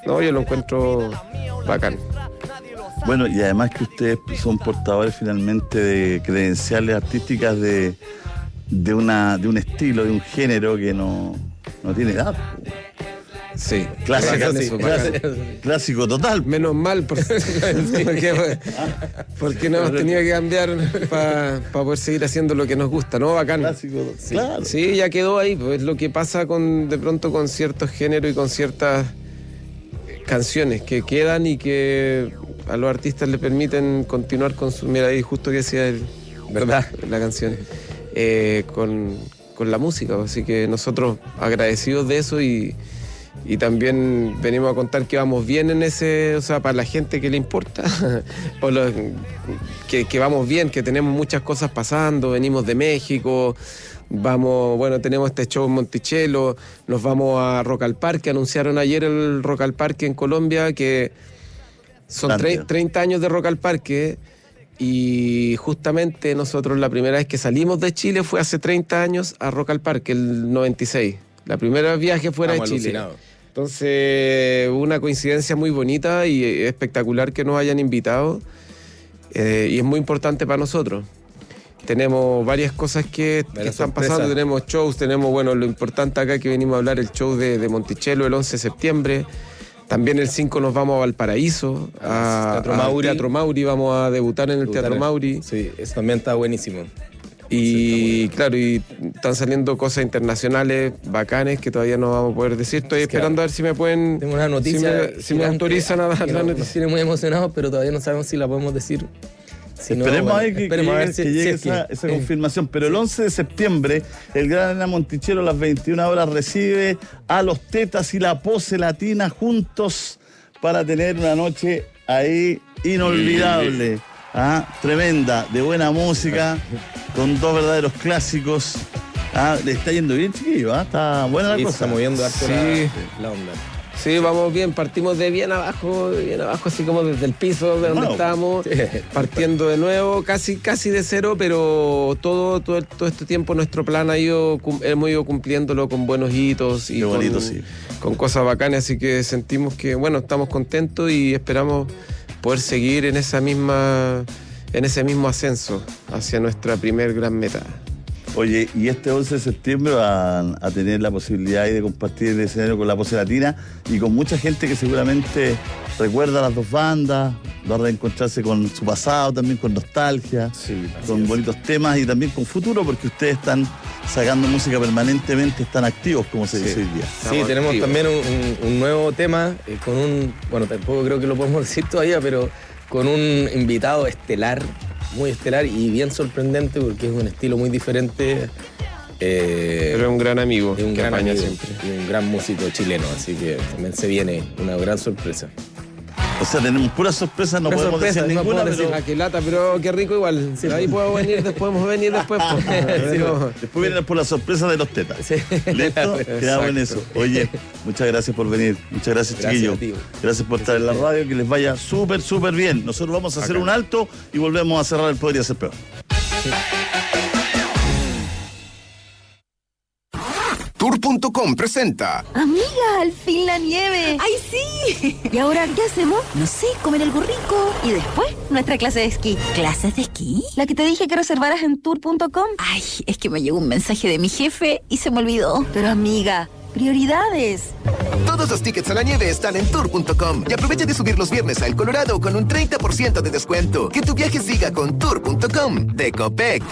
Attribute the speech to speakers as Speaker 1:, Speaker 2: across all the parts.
Speaker 1: No, yo lo encuentro bacán.
Speaker 2: Bueno, y además que ustedes son portadores finalmente de credenciales artísticas de un estilo, de un género que no tiene edad.
Speaker 1: Sí,
Speaker 2: Clásico total.
Speaker 1: Menos mal, porque no hemos tenido que cambiar para poder seguir haciendo lo que nos gusta, ¿no? Bacán.
Speaker 2: Clásico,
Speaker 1: sí.
Speaker 2: Claro.
Speaker 1: Sí, ya quedó ahí, pues es lo que pasa de pronto con ciertos géneros y con ciertas canciones que quedan y que a los artistas le permiten continuar con su... Mira ahí justo que decía ¿verdad? La canción. Con la música, así que nosotros agradecidos de eso y también venimos a contar que vamos bien en ese, o sea, para la gente que le importa, que vamos bien, que tenemos muchas cosas pasando, venimos de México, tenemos este show en Monticello, nos vamos a Rock al Parque, anunciaron ayer el Rock al Parque en Colombia, que son 30 años de Rock al Parque, y justamente nosotros la primera vez que salimos de Chile fue hace 30 años a Rock al Parque, el 96. La primera viaje fuera de Chile. Alucinado. Entonces, una coincidencia muy bonita y espectacular que nos hayan invitado. Y es muy importante para nosotros. Tenemos varias cosas que están pasando. Tenemos shows, lo importante acá que venimos a hablar, el show de Monticello el 11 de septiembre. También el 5 nos vamos a Valparaíso, al Teatro Mauri, vamos a debutar en el Teatro Mauri.
Speaker 3: Sí, eso también está buenísimo.
Speaker 1: Y claro, y están saliendo cosas internacionales bacanes que todavía no vamos a poder decir. Estoy esperando a ver si me pueden...
Speaker 3: Tengo una noticia.
Speaker 1: Si me autorizan a dar la noticia.
Speaker 3: Nos tiene muy emocionados, pero todavía no sabemos si la podemos decir.
Speaker 2: Esperemos a ver que llegue esa confirmación. Pero el 11 de septiembre, el Gran Arena Monticello a las 21 horas recibe a los Tetas y la Pose Latina juntos para tener una noche ahí inolvidable. Tremenda, de buena música, con dos verdaderos clásicos. Le está yendo bien, chiquillo, está buena la cosa.
Speaker 3: Está moviendo harto la onda.
Speaker 1: Sí, vamos bien, partimos de bien abajo, así como desde el piso de donde estábamos, partiendo de nuevo, casi de cero, pero todo este tiempo nuestro plan hemos ido cumpliéndolo con buenos hitos y con cosas bacanas, así que sentimos que, estamos contentos y esperamos poder seguir en ese mismo ascenso hacia nuestra primer gran meta.
Speaker 2: Oye, y este 11 de septiembre van a tener la posibilidad de compartir el escenario con la Pose Latina y con mucha gente que seguramente recuerda las dos bandas, va a reencontrarse con su pasado, también con nostalgia, con bonitos temas y también con futuro, porque ustedes están sacando música permanentemente, están activos, como se dice hoy día.
Speaker 3: Sí, tenemos también un nuevo tema con tampoco creo que lo podemos decir todavía, pero con un invitado estelar, muy estelar y bien sorprendente porque es un estilo muy diferente.
Speaker 1: Pero es un gran amigo.
Speaker 3: Es un gran amigo siempre. Y un gran músico chileno, así que también se viene una gran sorpresa.
Speaker 2: O sea, tenemos puras sorpresas, no podemos decir ninguna, pero...
Speaker 1: qué lata, pero qué rico igual. Sí, ahí podemos venir después.
Speaker 2: Después vienen por la sorpresa de los Tetas. Sí. ¿Listo? Quedamos en eso. Oye, muchas gracias por venir. Muchas gracias, chiquillos. Gracias por estar en la radio, que les vaya súper, súper bien. Nosotros vamos a hacer un alto y volvemos a cerrar el Podría Ser Peor. Sí.
Speaker 4: Tour.com presenta.
Speaker 5: Amiga, al fin la nieve.
Speaker 6: ¡Ay, sí!
Speaker 5: ¿Y ahora qué hacemos? No sé, comer algo rico. Y después, nuestra clase de esquí.
Speaker 6: ¿Clases de esquí?
Speaker 5: La que te dije que reservaras en Tour.com.
Speaker 6: Ay, es que me llegó un mensaje de mi jefe y se me olvidó.
Speaker 5: Pero amiga, prioridades.
Speaker 4: Todos los tickets a la nieve están en Tour.com. Y aprovecha de subir los viernes a El Colorado con un 30% de descuento. Que tu viaje siga con Tour.com de Copec.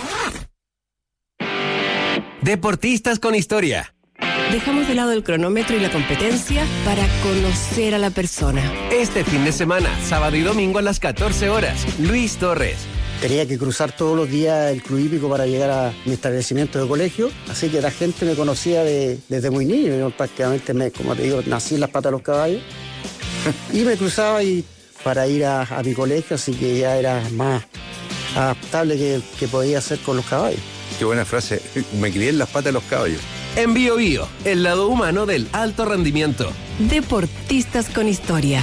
Speaker 7: Deportistas con historia.
Speaker 8: Dejamos de lado el cronómetro y la competencia para conocer a la persona.
Speaker 7: Este fin de semana, sábado y domingo a las 14 horas, Luis Torres.
Speaker 9: Tenía que cruzar todos los días el Club Hípico para llegar a mi establecimiento de colegio, así que la gente me conocía desde muy niño. Yo prácticamente, como te digo, nací en las patas de los caballos y me cruzaba para ir a mi colegio, así que ya era más adaptable que podía hacer con los caballos.
Speaker 10: Qué buena frase, me crié en las patas de los caballos.
Speaker 7: En Bio Bio, el lado humano del alto rendimiento.
Speaker 8: Deportistas con historia.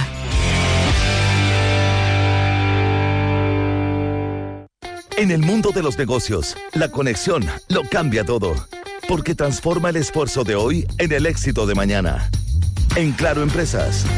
Speaker 11: En el mundo de los negocios, la conexión lo cambia todo, porque transforma el esfuerzo de hoy en el éxito de mañana. En Claro Empresas,